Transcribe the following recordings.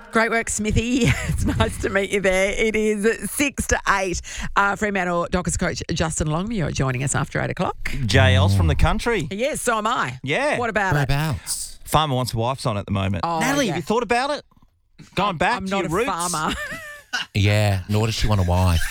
Great work, Smithy. It's nice to meet you there. It is 6 to 8. Fremantle Dockers coach Justin Longmuir joining us after 8 o'clock. JL's from the country. Yes, so am I. Yeah. What about it? Whereabouts? Farmer Wants a Wife's on at the moment. Oh, Natalie, yeah. have you thought about it? Going back I'm to not your a roots? farmer. Yeah, nor does she want a wife.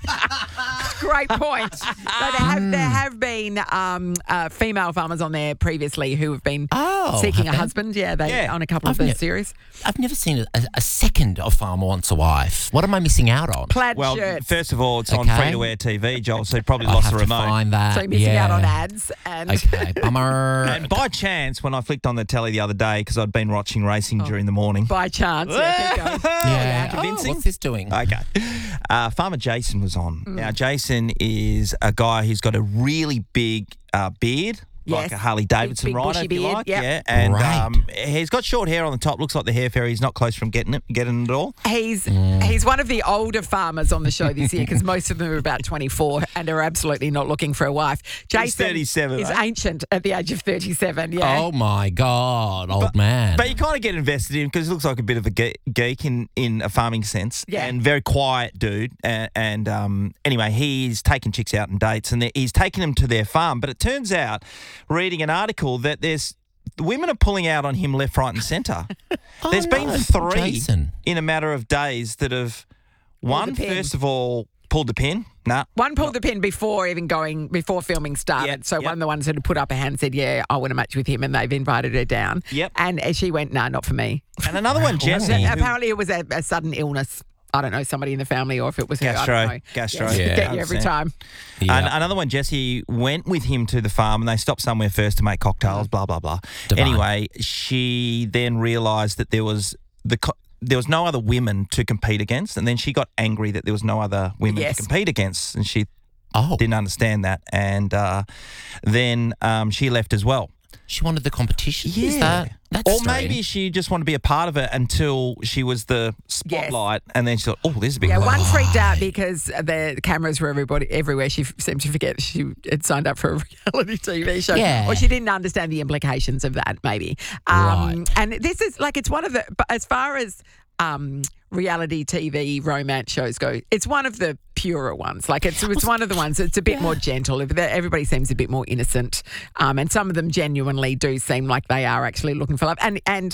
Great point. So there have been female farmers on there previously who have been seeking a husband. Yeah, they on a couple of the series. I've never seen a second of Farmer Wants a Wife. What am I missing out on? Plaid Well, shirts. first of all, it's on Okay. free-to-air TV, Joel, so you probably I'll lost have the to remote. find that. So you're missing out on ads. And Okay, bummer. And by chance, when I flicked on the telly the other day, because I'd been watching racing during the morning. by chance. Yeah, keep going. yeah. convincing? What's this doing? Okay. Farmer Jason was on. Mm. Now, Jason is a guy who's got a really big beard. Like Yes. a Harley Davidson Big rider, bushy if you beard, like. yep. Yeah. And Right. he's got short hair on the top. Looks like the hair fairy. He's not close from getting it all. He's one of the older farmers on the show this year because most of them are about 24 and are absolutely not looking for a wife. Jason 37, is eh? ancient at the age of 37. Yeah. Oh my God, old man. But you kind of get invested in because he looks like a bit of a geek in a farming sense. Yeah. And very quiet dude. And anyway, he's taking chicks out on dates and he's taking them to their farm. But it turns out, reading an article, that the women are pulling out on him left, right and centre. There's been no, 3 Jason. in a matter of days that have, one, the pin. first of all, pulled the pin. Nah. One pulled the pin before filming started. Yep, So yep. one of the ones that had put up a hand said, yeah, I want to match with him, and they've invited her down. Yep. And she went, no, not for me. And another one, Jessie. who- Apparently it was a sudden illness. I don't know, somebody in the family or if it was her. I don't know. Gastro. Yeah, Yeah. get you every 100%. time. Yeah. And another one, Jessie went with him to the farm and they stopped somewhere first to make cocktails, blah, blah, blah. Divine. Anyway, she then realised that there was no other women to compete against, and then she got angry that there was no other women Yes. to compete against, and she Oh, didn't understand that, and then she left as well. she wanted the competition. Is that? That's Or strange. maybe she just wanted to be a part of it until she was the spotlight, and then she thought, oh, this is a big Yeah, one. one freaked out because the cameras were everywhere. She seemed to forget she had signed up for a reality TV show. Yeah. Or she didn't understand the implications of that, maybe. Right. And this is it's one of the, as far as reality TV romance shows go, it's one of the purer ones. It's one of the ones that's a bit more gentle. Everybody seems a bit more innocent. And some of them genuinely do seem like they are actually looking for love. And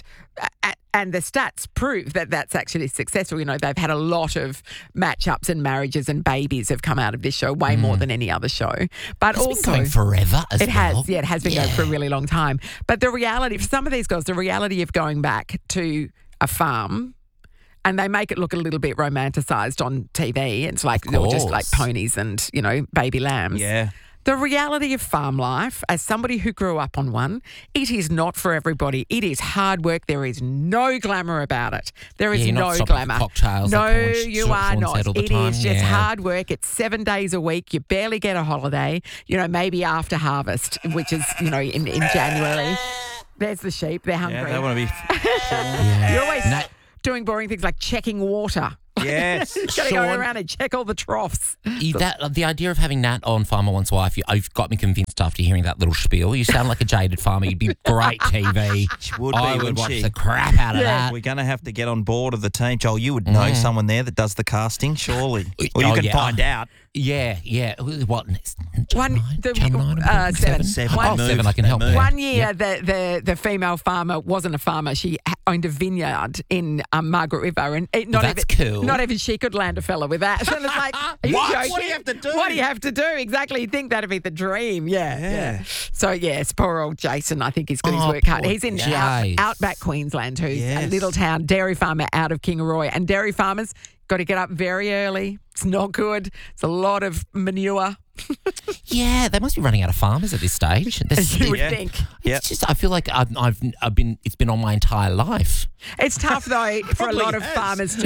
the stats prove that that's actually successful. You know, they've had a lot of matchups and marriages and babies have come out of this show, way more than any other show. But It's also been going forever as it well. has, yeah, it has been going for a really long time. But the reality for some of these girls, the reality of going back to a farm, and they make it look a little bit romanticised on TV. It's like they're just like ponies and, you know, baby lambs. Yeah. The reality of farm life, as somebody who grew up on one, it is not for everybody. It is hard work. There is no glamour about it. There is you're not no stopping for glamour. cocktails No, like Sean you are said not. all the It time, is just yeah. hard work. It's 7 days a week. You barely get a holiday. You know, maybe after harvest, which is, you know, in January. There's the sheep. They're hungry. Yeah, they want to be... You're always Nat- doing boring things like checking water. Yes. You've got to go around and check all the troughs. The idea of having Nat on Farmer Wants a Wife, you've got me convinced after hearing that little spiel. You sound like a jaded farmer. You'd be great TV. She would be, I would wouldn't watch she? the crap out of that. We're going to have to get on board of the team. Joel, you would know someone there that does the casting, surely. Or you Oh, can yeah. find out. Yeah. What? One, Channel 9? seven. Oh, Move. 7, I can They help move. there. One year, the female farmer wasn't a farmer. She owned a vineyard in Margaret River, and That's cool. Not even she could land a fella with that. So it's like, are you What? joking? What do you have to do? What do you have to do? Exactly. You think that'd be the dream? Yeah. So yes, poor old Jason. I think he's got his Oh, work cut. poor He's in Jace. outback Queensland, who's a Yes. little town dairy farmer out of Kingaroy, and dairy farmers got to get up very early. It's not good. It's a lot of manure. Yeah, they must be running out of farmers at this stage. You would Yeah. think. Yeah. It's just I feel like it's been on my entire life. It's tough though for a probably lot of has. farmers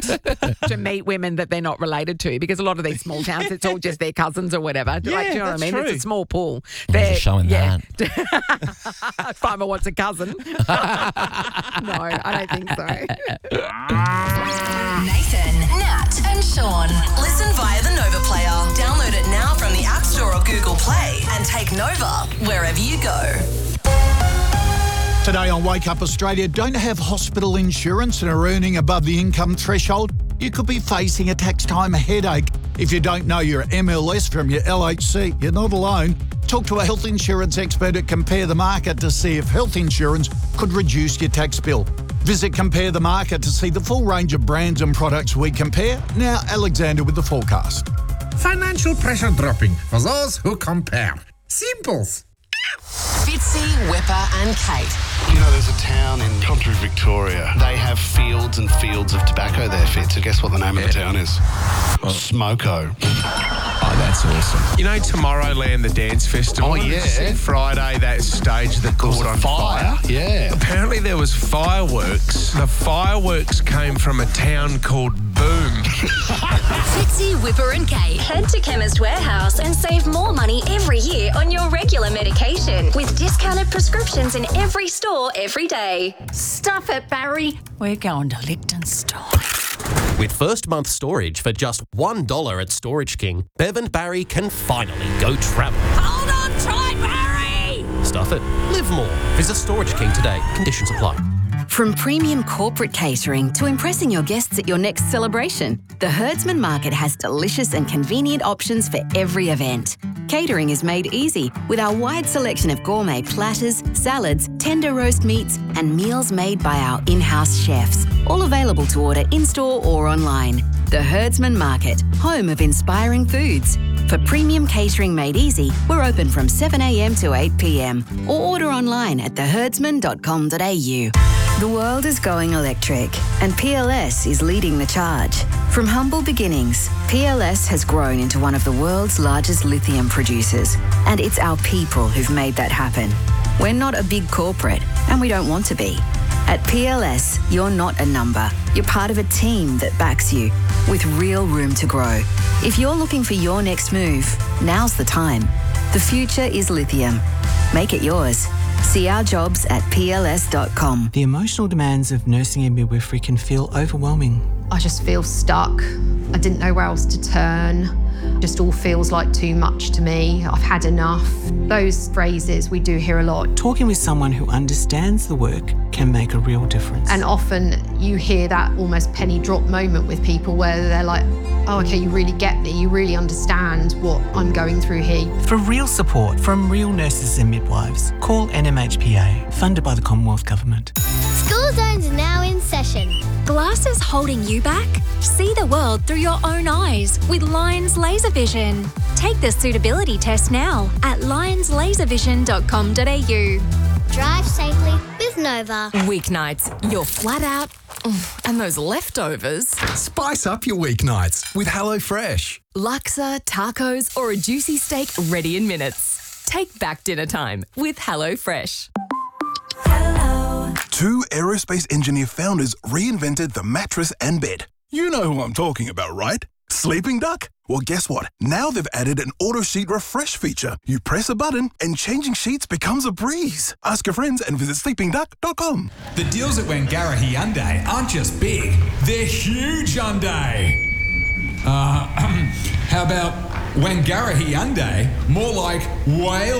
to meet women that they're not related to, because a lot of these small towns, it's all just their cousins or whatever. Do you know what I that's mean? It's true. a small pool. Just showing that. Farmer wants a cousin. No, I don't think so. Nathan, Nat, and Sean. Listen via the Nova Player. Download it now from the App Store or Google Play and take Nova wherever you go. Today on Wake Up Australia, don't have hospital insurance and are earning above the income threshold? You could be facing a tax time headache. If you don't know your MLS from your LHC, you're not alone. Talk to a health insurance expert at Compare the Market to see if health insurance could reduce your tax bill. Visit Compare the Market to see the full range of brands and products we compare. Now, Alexander with the forecast. Financial pressure dropping for those who compare. Simples. Fitzy, Whipper and Kate. You know, there's a town in country Victoria. They have fields and fields of tobacco there, Fitz. So guess what the name of the town is? Smoko. Oh, that's awesome. You know Tomorrowland, the dance festival? Oh, yeah. Friday, that stage that caught on fire? Yeah. Apparently there was fireworks. The fireworks came from a town called Boom. Fitzy, Whipper and Kate. Head to Chemist Warehouse and save more money every year on your regular medication with discounted prescriptions in every store every day. Stuff it, Barry. We're going to Liechtenstein. With first month storage for just $1 at Storage King, Bev and Barry can finally go travel. Hold on tight, Barry! Stuff it. Live more. Visit Storage King today. Conditions apply. From premium corporate catering to impressing your guests at your next celebration, the Herdsman Market has delicious and convenient options for every event. Catering is made easy with our wide selection of gourmet platters, salads, tender roast meats, and meals made by our in-house chefs, all available to order in-store or online. The Herdsman Market, home of inspiring foods. For premium catering made easy, we're open from 7 a.m. to 8 p.m. or order online at theherdsman.com.au. The world is going electric, and PLS is leading the charge. From humble beginnings, PLS has grown into one of the world's largest lithium producers, and it's our people who've made that happen. We're not a big corporate, and we don't want to be. At PLS, you're not a number. You're part of a team that backs you, with real room to grow. If you're looking for your next move, now's the time. The future is lithium. Make it yours. See our jobs at pls.com. The emotional demands of nursing and midwifery can feel overwhelming. I just feel stuck. I didn't know where else to turn. Just all feels like too much to me. I've had enough. Those phrases we do hear a lot. Talking with someone who understands the work can make a real difference. And often you hear that almost penny drop moment with people where they're like, oh, okay, you really get me. You really understand what I'm going through here. For real support from real nurses and midwives, call NMHPA, funded by the Commonwealth Government. School Zones are now in session. Glasses holding you back? See the world through your own eyes with Lions Laser Vision. Take the suitability test now at lionsLaserVision.com.au. Drive safely with Nova. Weeknights, you're flat out. And those leftovers. Spice up your weeknights with HelloFresh. Laksa, tacos, or a juicy steak ready in minutes. Take back dinner time with HelloFresh. Two aerospace engineer founders reinvented the mattress and bed. You know who I'm talking about, right? Sleeping Duck? Well, guess what? Now they've added an auto sheet refresh feature. You press a button and changing sheets becomes a breeze. Ask your friends and visit sleepingduck.com. The deals at Wangarahi Hyundai aren't just big, they're huge Hyundai. How about Wangarahi Hyundai? More like whale